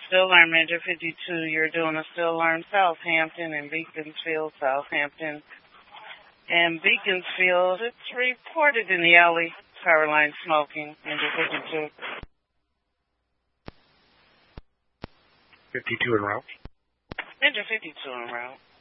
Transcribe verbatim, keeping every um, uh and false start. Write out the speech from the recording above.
Still Learn Major fifty-two, you're doing a Still Learn Southampton and Beaconsfield, Southampton. And Beaconsfield, it's reported in the alley, power line smoking, Major fifty-two. fifty-two en route. Major fifty-two en route.